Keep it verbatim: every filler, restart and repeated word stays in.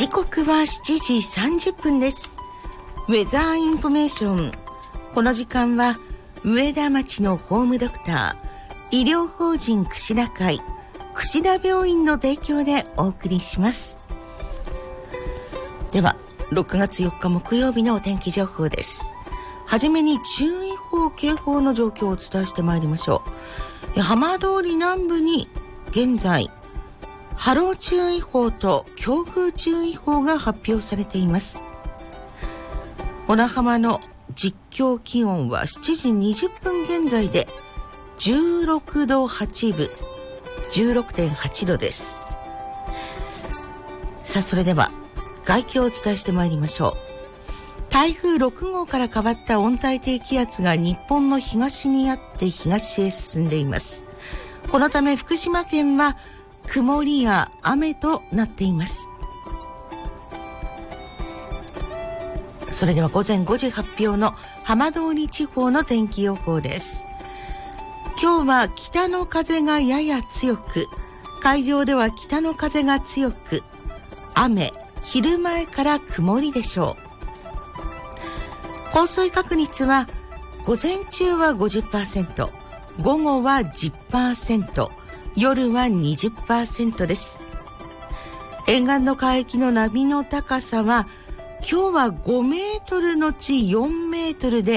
時刻はしちじさんじゅっぷんです。ウェザーインフォメーション。この時間は上田町のホームドクター、医療法人櫛田会、櫛田病院の提供でお送りします。ではろくがつよっか木曜日のお天気情報です。はじめに注意報警報の状況をお伝えしてまいりましょう。浜通り南部に現在波浪注意報と強風注意報が発表されています。小名浜の実況気温はしちじにじゅっぷん現在でじゅうろくどはちぶ、じゅうろくてんはちどです。さあ、それでは外気をお伝えしてまいりましょう。台風ろくごうから変わった温帯低気圧が日本の東にあって東へ進んでいます。このため福島県は曇りや雨となっています。それでは午前ごじ発表の浜通り地方の天気予報です。今日は北の風がやや強く、海上では北の風が強く、雨、昼前から曇りでしょう。降水確率は午前中は ごじゅっパーセント、午後は じゅっパーセント、夜は にじゅっパーセント です。沿岸の海域の波の高さは今日はごメートルのちよんメートルで